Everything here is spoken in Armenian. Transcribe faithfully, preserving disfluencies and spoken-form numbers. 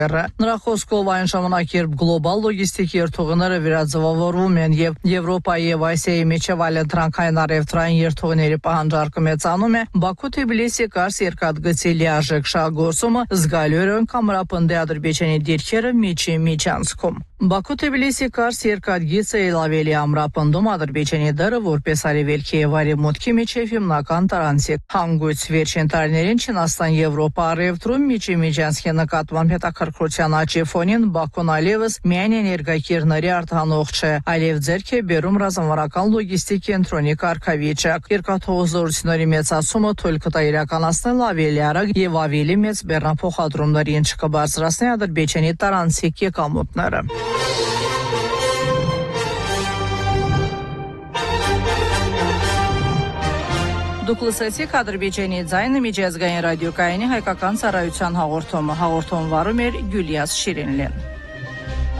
Նրա խոսքով այն ժամանակ, երբ գլոբալ լոգիստիկ երթուղիները վերաձևավորվում են եւ Եվրոպայի եւ Ասիայի միջև այլընտրանքային առևտրային երթուղիների պահանջարկը մեծանում է, Բաքու-Թբիլիսի կարս երկաթգծի լիարժեք շահգործումը զգալիորեն կամրապնդի Ադրբեջանի դիրքերը միջի միջանցքում։ Բաքու-Թբիլիսի կարս երկաթգիծը ավելի ամրապնդում Ադրբեջանի դերը որպես արևելքի եւ արևմուտքի միջև հիմնական տարանցիկ հանգույց։ Վերջին տարիներին Չինաստան-Եվրոպա առևտրում միջի միջանցքի նկատմամբ հետաքրքրության աճի ֆոնին Բաքուն այլևս միայն էներգակիրների արտահանող չէ, այլև ձեռք է բերում ռազմավարական լոգիստիկ կենտրոնի կարգավիճակ։ Երկաթուղազորությունների մեծացումը թույլ կտա իրականացնել ավելի արագ եւ ավելի մեծ բեռնափոխադրումներ, ինչը կբարձրացնի Ադրբեջանի տարանցիկ եկամուտները։ Դուք լսեցիք Ադրբեջանի ձայնը միջազգային ռադիոկայանի հայկական ծառայության հաղորդումը։ Հաղորդում վարում էր Գյուլիաս Շիրինլին։